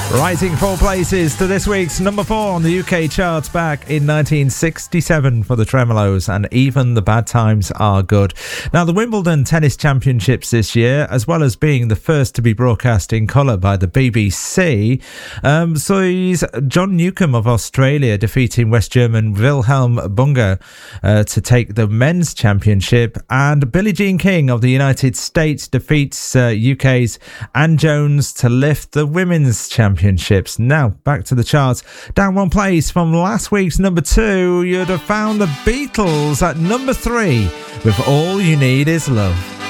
Rising 4 places to this week's number 4 on the UK charts back in 1967 for the Tremolos, and Even the Bad Times Are Good. Now, the Wimbledon Tennis Championships this year, as well as being the first to be broadcast in colour by the BBC, sees John Newcombe of Australia defeating West German Wilhelm Bunger to take the men's championship, and Billie Jean King of the United States defeats UK's Ann Jones to lift the women's championships. Now, back to the charts. Down 1 place from last week's number 2, you'd have found the Beatles at number 3 with All You Need Is Love.